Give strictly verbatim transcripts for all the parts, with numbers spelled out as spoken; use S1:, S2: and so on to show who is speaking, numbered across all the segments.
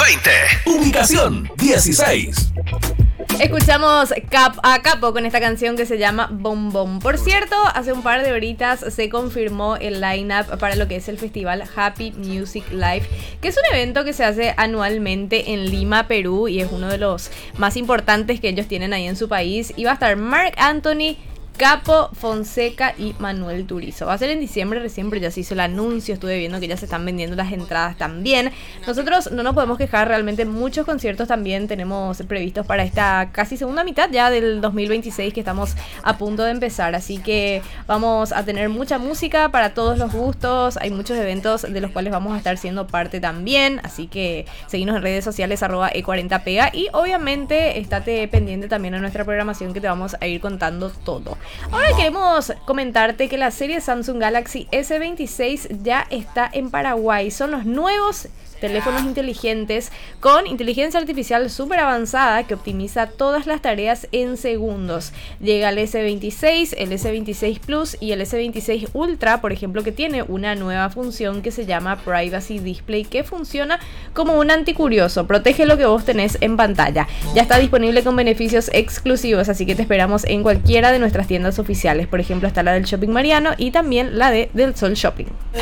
S1: veinte. Ubicación dieciséis.
S2: Escuchamos Cap a Capo con esta canción que se llama Bom Bom. Por cierto, hace un par de horitas se confirmó el line-up para lo que es el festival Happy Music Live, que es un evento que se hace anualmente en Lima, Perú, y es uno de los más importantes que ellos tienen ahí en su país. Y va a estar Marc Anthony, Capo, Fonseca y Manuel Turizo. Va a ser en diciembre recién, pero ya se hizo el anuncio. Estuve viendo que ya se están vendiendo las entradas también. Nosotros no nos podemos quejar, realmente muchos conciertos también tenemos previstos para esta casi segunda mitad ya del dos mil veintiséis, que estamos a punto de empezar. Así que vamos a tener mucha música para todos los gustos. Hay muchos eventos de los cuales vamos a estar siendo parte también. Así que seguinos en redes sociales arroba e cuarenta pega, y obviamente estate pendiente también a nuestra programación, que te vamos a ir contando todo. Ahora queremos comentarte que la serie Samsung Galaxy ese veintiséis ya está en Paraguay. Son los nuevos teléfonos inteligentes con inteligencia artificial súper avanzada que optimiza todas las tareas en segundos. Llega el ese veintiséis, el ese veintiséis Plus y el ese veintiséis Ultra, por ejemplo, que tiene una nueva función que se llama Privacy Display, que funciona como un anticurioso, protege lo que vos tenés en pantalla. Ya está disponible con beneficios exclusivos, así que te esperamos en cualquiera de nuestras tiendas oficiales. Por ejemplo, está la del Shopping Mariano y también la de Del Sol Shopping.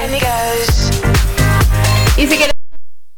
S2: Y si querés,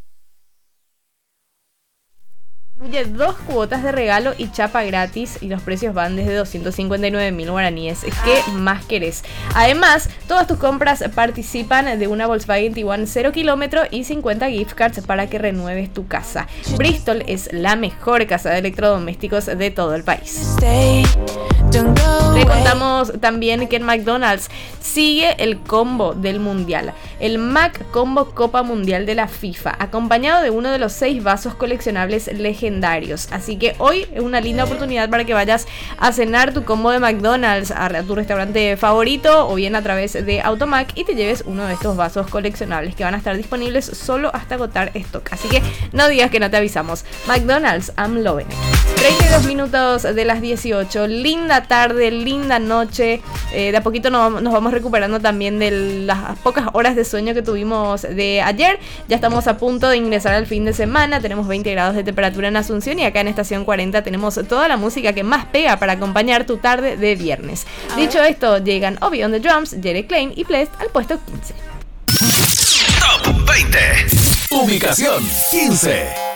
S2: incluye dos cuotas de regalo y chapa gratis, y los precios van desde doscientos cincuenta y nueve mil guaraníes. ¿Qué más querés? Además, todas tus compras participan de una Volkswagen Tiguan cero kilómetro y cincuenta gift cards para que renueves tu casa. Bristol es la mejor casa de electrodomésticos de todo el país. Te contamos también que en McDonald's sigue el combo del Mundial, el Mac Combo Copa Mundial de la FIFA, acompañado de uno de los seis vasos coleccionables legendarios. Así que hoy es una linda oportunidad para que vayas a cenar tu combo de McDonald's a tu restaurante favorito o bien a través de Automac y te lleves uno de estos vasos coleccionables que van a estar disponibles solo hasta agotar stock. Así que no digas que no te avisamos. McDonald's, I'm loving it. treinta y dos minutos de las dieciocho. Linda tarde, linda noche. Eh, de a poquito nos, nos vamos recuperando también de las pocas horas de sueño que tuvimos de ayer. Ya estamos a punto de ingresar al fin de semana. Tenemos veinte grados de temperatura en Asunción y acá en Estación cuarenta tenemos toda la música que más pega para acompañar tu tarde de viernes. Dicho esto, llegan Obi on the Drums, Jere Klein y Blessed al puesto quince.
S1: Top veinte. Ubicación quince.